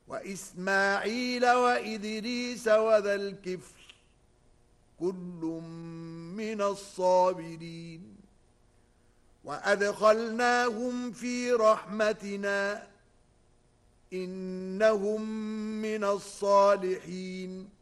وإسماعيل وإدريس وذا الكفل كل من الصابرين وأدخلناهم في رحمتنا إنهم من الصالحين